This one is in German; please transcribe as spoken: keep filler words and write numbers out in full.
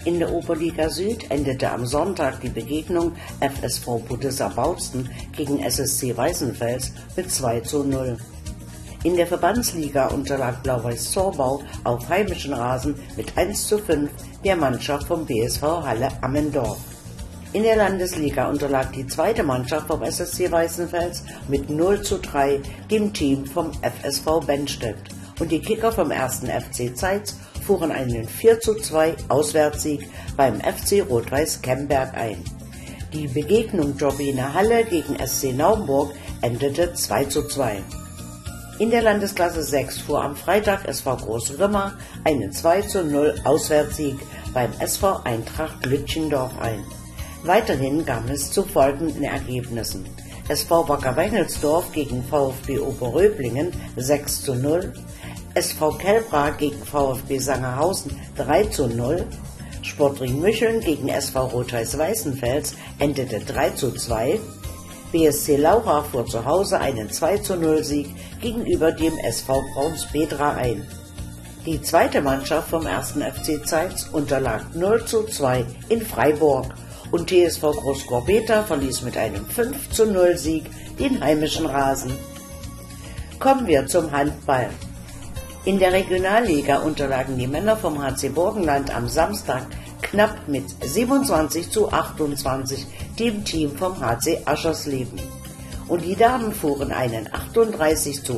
In der Oberliga Süd endete am Sonntag die Begegnung F S V Budissa Bautzen gegen S S C Weißenfels mit zwei zu null. In der Verbandsliga unterlag Blau-Weiß Zorbau auf heimischen Rasen mit eins zu fünf der Mannschaft vom B S V Halle Ammendorf. In der Landesliga unterlag die zweite Mannschaft vom S S C Weißenfels mit null zu drei dem Team vom F S V Bennstedt und die Kicker vom ersten F C Zeitz fuhren einen vier zu zwei Auswärtssieg beim F C Rot-Weiß Kemberg ein. Die Begegnung Turbine Halle gegen S C Naumburg endete zwei zu zwei. In der Landesklasse sechs fuhr am Freitag S V Großrümmer einen zwei zu null Auswärtssieg beim S V Eintracht Lütchendorf ein. Weiterhin kam es zu folgenden Ergebnissen: S V Wacker Wengelsdorf gegen VfB Oberröblingen sechs zu null, S V Kelbra gegen VfB Sangerhausen drei zu null, Sportring Mücheln gegen S V Rot-Weiß Weißenfels endete drei zu zwei, B S C Laura fuhr zu Hause einen zwei zu null Sieg gegenüber dem S V Braunsbedra ein. Die zweite Mannschaft vom ersten F C Zeitz unterlag null zu zwei in Freiburg und T S V Großgorbeta verließ mit einem fünf zu null Sieg den heimischen Rasen. Kommen wir zum Handball. In der Regionalliga unterlagen die Männer vom H C Burgenland am Samstag knapp mit siebenundzwanzig zu achtundzwanzig dem Team vom H C Aschersleben. Und die Damen fuhren einen achtunddreißig zu